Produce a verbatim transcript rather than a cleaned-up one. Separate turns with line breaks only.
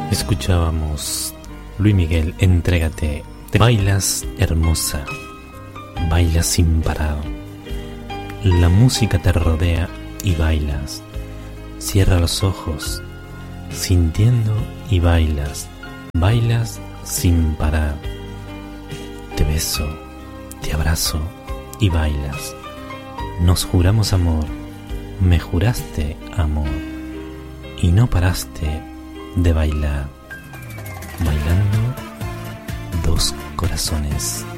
Escuchábamos Luis Miguel, Entrégate. Te bailas hermosa, bailas sin parar. La música te rodea y bailas. Cierra los ojos, sintiendo y bailas. Bailas sin parar. Te beso, te abrazo y bailas. Nos juramos amor, me juraste amor, y no paraste de bailar. Bailando dos corazones.